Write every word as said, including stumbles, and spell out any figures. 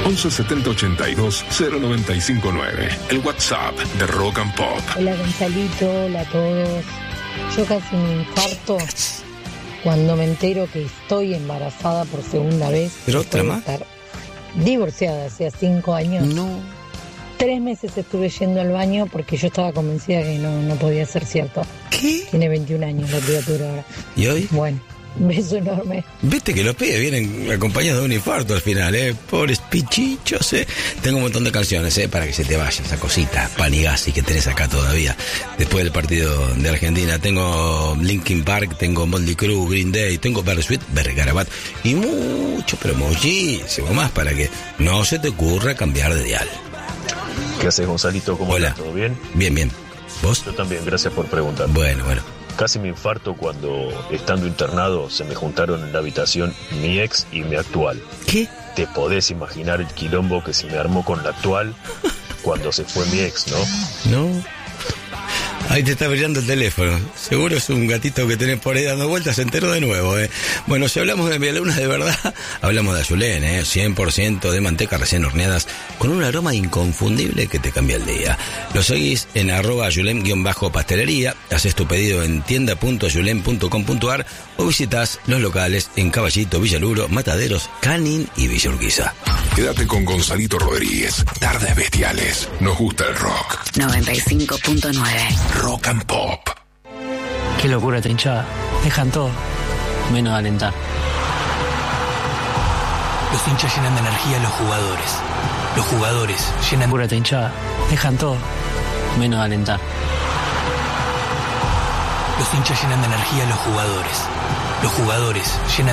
once setenta ochenta y dos cero noventa y cinco nueve. El WhatsApp de Rock and Pop. Hola Gonzalito, hola a todos. Yo casi me infarto cuando me entero que estoy embarazada por segunda vez. ¿Pero otra más? Estar divorciada hace cinco años. No. Tres meses estuve yendo al baño porque yo estaba convencida que no, no podía ser cierto. ¿Qué? Tiene veintiún años la criatura ahora. ¿Y hoy? Bueno, un beso enorme. Viste que los pibes vienen acompañados de un infarto al final, ¿eh? Pobres pichichos, ¿eh? Tengo un montón de canciones, ¿eh? Para que se te vaya esa cosita, Panigasi, que tenés acá todavía. Después del partido de Argentina, tengo Linkin Park, tengo Motley Crue, Green Day, tengo Bersuit, Bergarabat y mucho, pero muchísimo más para que no se te ocurra cambiar de dial. ¿Qué haces, Gonzalito? ¿Cómo Hola. estás? ¿Todo bien? Bien, bien. ¿Vos? Yo también, gracias por preguntar. Bueno, bueno. Casi me infarto cuando, estando internado, se me juntaron en la habitación mi ex y mi actual. ¿Qué? Te podés imaginar el quilombo que se me armó con la actual cuando se fue mi ex, ¿no? No. Ahí te está brillando el teléfono. Seguro es un gatito que tenés por ahí dando vueltas, se enteró de nuevo, ¿eh? Bueno, si hablamos de medialunas de verdad, hablamos de Ayulén, ¿eh? cien por ciento de manteca recién horneadas, con un aroma inconfundible que te cambia el día. Lo seguís en arroba ayulén-pastelería, haces tu pedido en tienda punto ayulén punto com punto ar o visitas los locales en Caballito, Villaluro, Mataderos, Canin y Villa Urquiza. Quédate con Gonzalito Rodríguez. Tardes Bestiales. Nos gusta el rock. noventa y cinco punto nueve. Rock and Pop. Qué locura esta hinchada. Dejan todo, menos alentar. Los hinchas llenan de energía a los jugadores. Los jugadores llenan... Locura esta hinchada. Dejan todo, menos alentar. Los hinchas llenan de energía a los jugadores. Los jugadores llenan